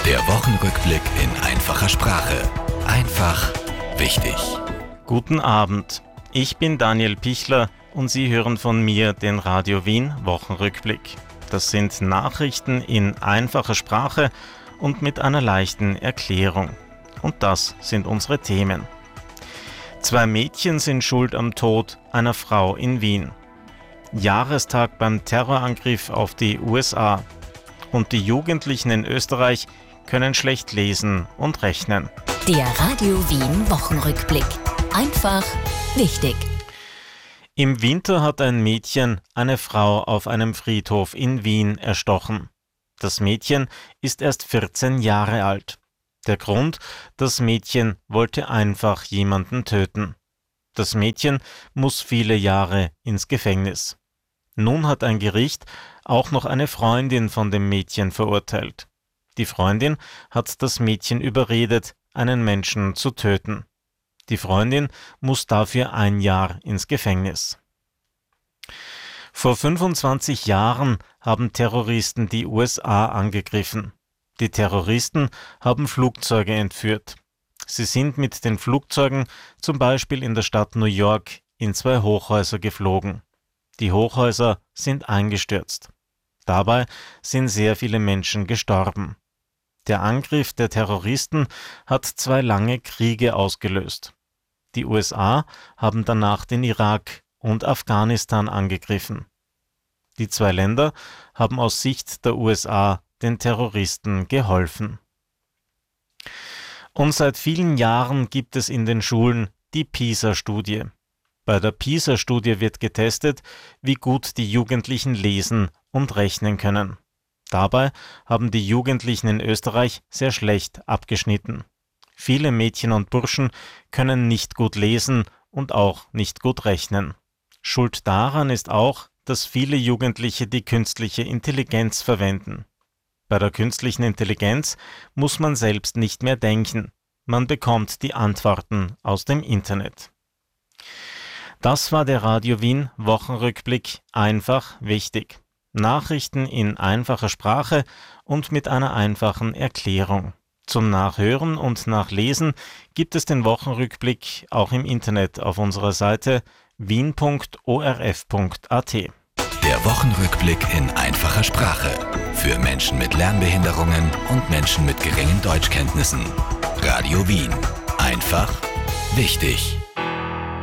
Der Wochenrückblick in einfacher Sprache. Einfach wichtig. Guten Abend, ich bin Daniel Pichler und Sie hören von mir den Radio Wien Wochenrückblick. Das sind Nachrichten in einfacher Sprache und mit einer leichten Erklärung. Und das sind unsere Themen. 2 Mädchen sind schuld am Tod einer Frau in Wien. Jahrestag beim Terrorangriff auf die USA. Und die Jugendlichen in Österreich können schlecht lesen und rechnen. Der Radio Wien Wochenrückblick. Einfach wichtig. Im Winter hat ein Mädchen eine Frau auf einem Friedhof in Wien erstochen. Das Mädchen ist erst 14 Jahre alt. Der Grund: das Mädchen wollte einfach jemanden töten. Das Mädchen muss viele Jahre ins Gefängnis. Nun hat ein Gericht auch noch eine Freundin von dem Mädchen verurteilt. Die Freundin hat das Mädchen überredet, einen Menschen zu töten. Die Freundin muss dafür 1 Jahr ins Gefängnis. Vor 25 Jahren haben Terroristen die USA angegriffen. Die Terroristen haben Flugzeuge entführt. Sie sind mit den Flugzeugen zum Beispiel in der Stadt New York in 2 Hochhäuser geflogen. Die Hochhäuser sind eingestürzt. Dabei sind sehr viele Menschen gestorben. Der Angriff der Terroristen hat 2 lange Kriege ausgelöst. Die USA haben danach den Irak und Afghanistan angegriffen. Die 2 Länder haben aus Sicht der USA den Terroristen geholfen. Und seit vielen Jahren gibt es in den Schulen die PISA-Studie. Bei der PISA-Studie wird getestet, wie gut die Jugendlichen lesen und rechnen können. Dabei haben die Jugendlichen in Österreich sehr schlecht abgeschnitten. Viele Mädchen und Burschen können nicht gut lesen und auch nicht gut rechnen. Schuld daran ist auch, dass viele Jugendliche die künstliche Intelligenz verwenden. Bei der künstlichen Intelligenz muss man selbst nicht mehr denken. Man bekommt die Antworten aus dem Internet. Das war der Radio Wien Wochenrückblick. Einfach wichtig. Nachrichten in einfacher Sprache und mit einer einfachen Erklärung. Zum Nachhören und Nachlesen gibt es den Wochenrückblick auch im Internet auf unserer Seite wien.orf.at. Der Wochenrückblick in einfacher Sprache. Für Menschen mit Lernbehinderungen und Menschen mit geringen Deutschkenntnissen. Radio Wien. Einfach wichtig.